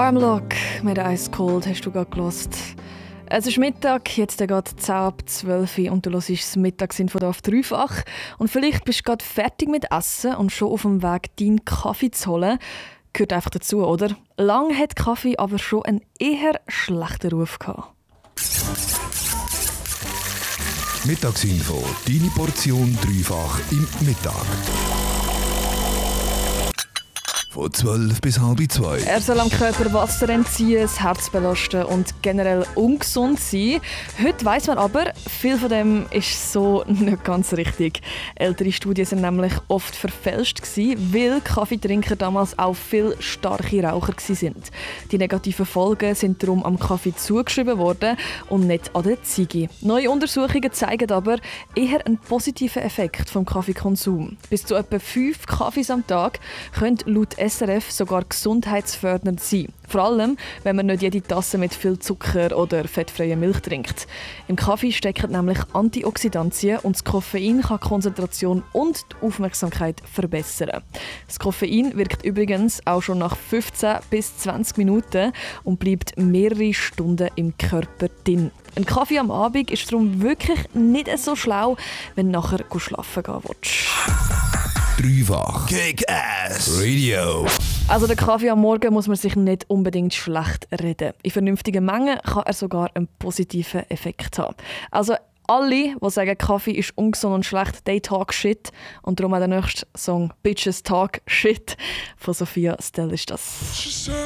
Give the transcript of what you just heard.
Armlock mit Ice Cold hast du gerade gehört. Es ist Mittag, jetzt geht es 10 ab 12 Uhr und du hörst das Mittagsinfo auf dreifach. Und vielleicht bist du gerade fertig mit Essen und schon auf dem Weg, deinen Kaffee zu holen. Gehört einfach dazu, oder? Lang hat Kaffee aber schon einen eher schlechten Ruf gehabt. Mittagsinfo, deine Portion dreifach im Mittag. Von 12 bis halb 2. Er soll am Körper Wasser entziehen, das Herz belasten und generell ungesund sein. Heute weiss man aber, viel von dem ist so nicht ganz richtig. Ältere Studien sind nämlich oft verfälscht gewesen, weil Kaffeetrinker damals auch viel starke Raucher waren. Die negativen Folgen sind darum am Kaffee zugeschrieben worden und nicht an der Ziege. Neue Untersuchungen zeigen aber eher einen positiven Effekt vom Kaffeekonsum. Bis zu etwa 5 Kaffees am Tag können laut SRF sogar gesundheitsfördernd sein. Vor allem, wenn man nicht jede Tasse mit viel Zucker oder fettfreier Milch trinkt. Im Kaffee stecken nämlich Antioxidantien und das Koffein kann die Konzentration und die Aufmerksamkeit verbessern. Das Koffein wirkt übrigens auch schon nach 15 bis 20 Minuten und bleibt mehrere Stunden im Körper drin. Ein Kaffee am Abend ist darum wirklich nicht so schlau, wenn du nachher schlafen gehen willst. Dreifach Kick-Ass Radio. Also der Kaffee am Morgen muss man sich nicht unbedingt schlecht reden. In vernünftigen Mengen kann er sogar einen positiven Effekt haben. Also alle, die sagen, Kaffee ist ungesund und schlecht, they talk shit. Und darum auch der nächste Song «Bitches Talk Shit» von Sophia Stell ist das.